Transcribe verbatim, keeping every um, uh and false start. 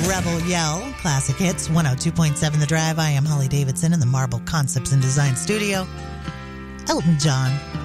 Rebel Yell, Classic Hits, one oh two point seven The Drive. I am Holly Davidson in the Marble Concepts and Design Studio. Elton John,